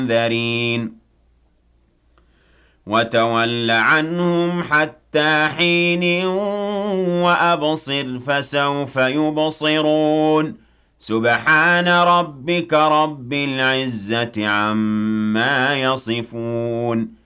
مُنذَرِينَ وَتَوَلَّ عَنْهُمْ حَتَّىٰ حِينٍ وَأَبْصِرْ فَسَوْفَ يُبْصِرُونَ سُبْحَانَ رَبِّكَ رَبِّ الْعِزَّةِ عَمَّا يَصِفُونَ